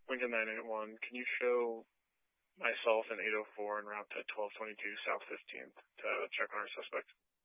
Lincoln 981, can you show myself in 804 en route to 1222 South 15th to check on our suspect?